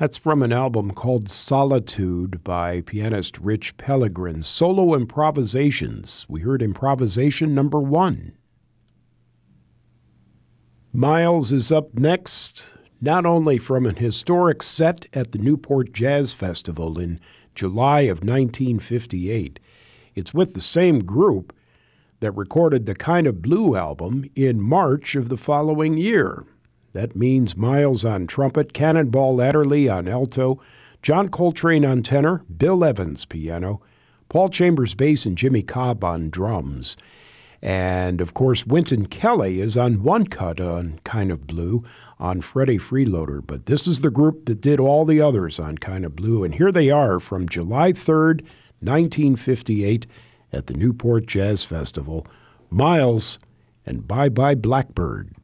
That's from an album called Solitude by pianist Rich Pellegrin, Solo Improvisations. We heard improvisation number 1. Miles is up next, not only from an historic set at the Newport Jazz Festival in July of 1958. It's with the same group that recorded the Kind of Blue album in March of the following year. That means Miles on trumpet, Cannonball Adderley on alto, John Coltrane on tenor, Bill Evans piano, Paul Chambers bass, and Jimmy Cobb on drums. And, of course, Wynton Kelly is on one cut on Kind of Blue on Freddie Freeloader. But this is the group that did all the others on Kind of Blue. And here they are from July 3rd, 1958 at the Newport Jazz Festival. Miles and Bye Bye Blackbird.